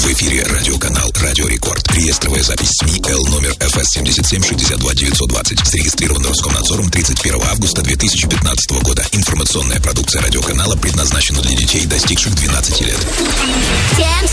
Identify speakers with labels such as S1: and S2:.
S1: В эфире радиоканал «Радио Рекорд». Реестровая запись СМИ Л номер ФС 77 62 920. Зарегистрирован Роскомнадзором 31 августа 2015 года. Информационная продукция радиоканала предназначена для детей, достигших 12 лет.
S2: Всем